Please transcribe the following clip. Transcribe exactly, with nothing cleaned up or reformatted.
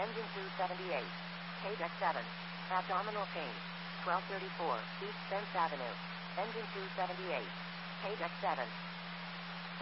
Engine two seventy-eight. K deck seven. Abdominal pain. twelve thirty-four, East Spence Avenue. Engine two seventy-eight. K deck seven.